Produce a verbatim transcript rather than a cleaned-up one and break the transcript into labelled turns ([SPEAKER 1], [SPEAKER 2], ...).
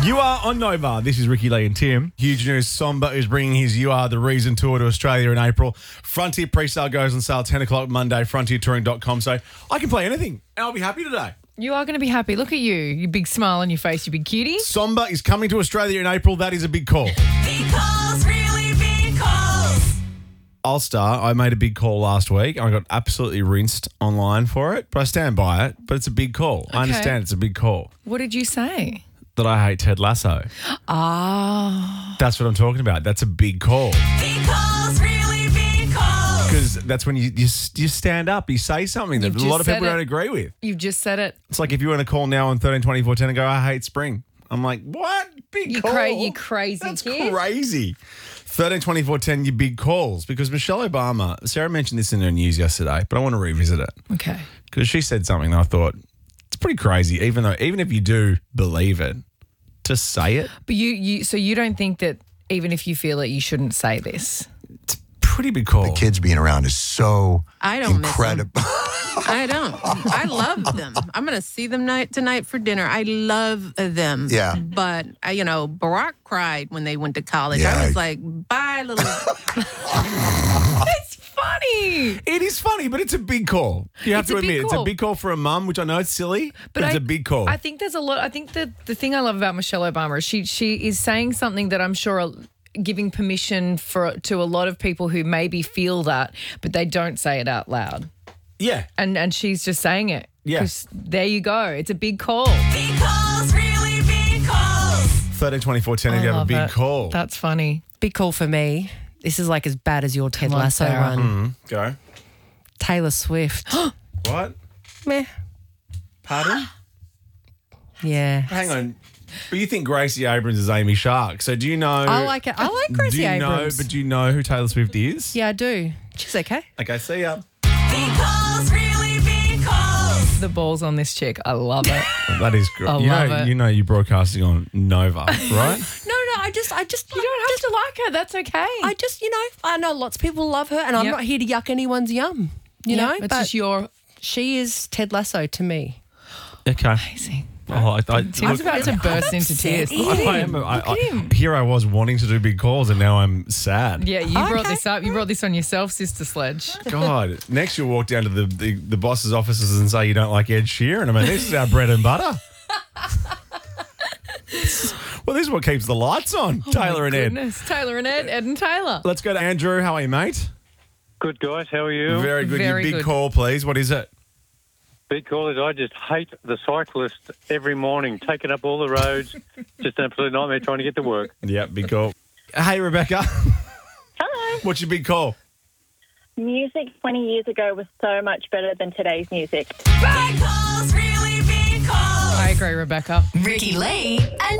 [SPEAKER 1] You are on Nova. This is Ricky Lee and Tim. Huge news. Somba is bringing his You Are The Reason tour to Australia in April. Frontier pre-sale goes on sale ten o'clock Monday, frontier touring dot com. So I can play anything and I'll be happy today.
[SPEAKER 2] You are going to be happy. Look at you. You big smile on your face, you big cutie.
[SPEAKER 1] Somba is coming to Australia in April. That is a big call.
[SPEAKER 3] Big calls, really big calls.
[SPEAKER 1] I'll start. I made a big call last week. I got absolutely rinsed online for it, but I stand by it. But it's a big call. I
[SPEAKER 2] Okay.
[SPEAKER 1] understand it's a big call.
[SPEAKER 2] What did you say?
[SPEAKER 1] That I hate Ted Lasso.
[SPEAKER 2] Ah.
[SPEAKER 1] That's what I'm talking about. That's a big call.
[SPEAKER 3] Big calls, really big calls.
[SPEAKER 1] Because that's when you, you you stand up, you say something that
[SPEAKER 2] You've
[SPEAKER 1] a lot
[SPEAKER 2] just
[SPEAKER 1] of people
[SPEAKER 2] said it.
[SPEAKER 1] don't agree with.
[SPEAKER 2] You've just said it.
[SPEAKER 1] It's like if you want to call now on thirteen twenty-four ten and go, I hate spring. I'm like, what? Big
[SPEAKER 2] You
[SPEAKER 1] call?
[SPEAKER 2] cra- you crazy
[SPEAKER 1] That's
[SPEAKER 2] kid.
[SPEAKER 1] crazy. thirteen twenty-four ten, your big calls. Because Michelle Obama, Sarah mentioned this in her news yesterday, but I want to revisit it.
[SPEAKER 2] Okay.
[SPEAKER 1] Because she said something that I thought, it's pretty crazy, even though, even if you do believe it, to say it,
[SPEAKER 2] But you, you, so you don't think that even if you feel it, you shouldn't say this?
[SPEAKER 1] it's pretty big call.
[SPEAKER 4] Kids being around is so
[SPEAKER 5] I don't miss
[SPEAKER 4] incredible.
[SPEAKER 5] I don't. I love them. I'm going to see them night tonight for dinner. I love them.
[SPEAKER 4] Yeah.
[SPEAKER 5] But, uh, you know, Barack cried when they went to college.
[SPEAKER 4] Yeah.
[SPEAKER 5] I was like, bye, little.
[SPEAKER 2] It's funny.
[SPEAKER 1] It is funny, but it's a big call. You have
[SPEAKER 2] It's
[SPEAKER 1] to
[SPEAKER 2] a big
[SPEAKER 1] admit, it's a
[SPEAKER 2] call.
[SPEAKER 1] big call for a mum, which I know it's silly, but, it's
[SPEAKER 2] I-
[SPEAKER 1] a big call.
[SPEAKER 2] I think there's a lot. I think that the thing I love about Michelle Obama is she she is saying something that I'm sure are giving permission for to a lot of people who maybe feel that, but they don't say it out loud.
[SPEAKER 1] yeah.
[SPEAKER 2] And and she's just saying it.
[SPEAKER 1] Yeah.
[SPEAKER 2] 'Cause there you go. It's a big call.
[SPEAKER 3] Big calls, really big calls.
[SPEAKER 1] thirteen twenty-four ten if you have a
[SPEAKER 2] love
[SPEAKER 1] big
[SPEAKER 2] it.
[SPEAKER 1] call.
[SPEAKER 2] That's funny.
[SPEAKER 6] Big call for me. This is like as bad as your Ted
[SPEAKER 2] Come on,
[SPEAKER 6] Lasso
[SPEAKER 2] Sarah.
[SPEAKER 6] run.
[SPEAKER 1] Go.
[SPEAKER 6] Taylor Swift.
[SPEAKER 1] What?
[SPEAKER 6] Meh.
[SPEAKER 1] Pardon?
[SPEAKER 6] Yeah.
[SPEAKER 1] Hang on. But you think Gracie Abrams is Amy Shark. So do you know...
[SPEAKER 6] I like it. I like Gracie
[SPEAKER 1] do you
[SPEAKER 6] Abrams.
[SPEAKER 1] know, but do you know who Taylor Swift is?
[SPEAKER 6] Yeah, I do. She's okay.
[SPEAKER 1] Okay, see ya.
[SPEAKER 3] Big calls, really big calls.
[SPEAKER 2] The balls on this chick. I love it.
[SPEAKER 1] That is great.
[SPEAKER 2] I
[SPEAKER 1] you
[SPEAKER 2] love
[SPEAKER 1] know,
[SPEAKER 2] it.
[SPEAKER 1] You know you're broadcasting on Nova, right?
[SPEAKER 6] No, no, I just, I just,
[SPEAKER 2] You don't have to like her. That's okay.
[SPEAKER 6] I just, you know, I know lots of people love her, and I'm
[SPEAKER 2] Yep.
[SPEAKER 6] not here to yuck anyone's yum. You
[SPEAKER 2] Yeah,
[SPEAKER 6] know,
[SPEAKER 2] it's
[SPEAKER 6] but
[SPEAKER 2] just your
[SPEAKER 6] she is Ted Lasso to me.
[SPEAKER 1] Okay.
[SPEAKER 2] amazing.
[SPEAKER 1] Oh, I, I,
[SPEAKER 2] I was about to burst into tears.
[SPEAKER 6] upset.
[SPEAKER 2] Look at
[SPEAKER 1] I
[SPEAKER 2] him.
[SPEAKER 1] am, I,
[SPEAKER 2] Look
[SPEAKER 1] I,
[SPEAKER 2] at him.
[SPEAKER 1] here I was wanting to do big calls and now I'm sad.
[SPEAKER 2] Yeah, you brought
[SPEAKER 6] Okay.
[SPEAKER 2] this up. You brought this on yourself, Sister Sledge.
[SPEAKER 1] God, next you'll walk down to the, the, the boss's offices and say you don't like Ed Sheeran. I mean, this is our bread and butter. Well, this is what keeps the lights on. Taylor and Ed.
[SPEAKER 2] Goodness. Taylor and Ed, Ed and Taylor.
[SPEAKER 1] Let's go to Andrew. How are you, mate?
[SPEAKER 7] Good, guys. How are you?
[SPEAKER 1] Very good.
[SPEAKER 2] Very
[SPEAKER 1] Your big
[SPEAKER 2] good.
[SPEAKER 1] call, please. What is it?
[SPEAKER 7] Big call is I just hate the cyclists every morning, taking up all the roads. Just an absolute nightmare trying to get to work.
[SPEAKER 1] Yeah, big call. Hey, Rebecca.
[SPEAKER 8] Hello.
[SPEAKER 1] What's your big call?
[SPEAKER 8] Music twenty years ago was so much better than today's music.
[SPEAKER 3] Big calls, really big calls.
[SPEAKER 2] I agree, Rebecca.
[SPEAKER 3] Ricky Lee and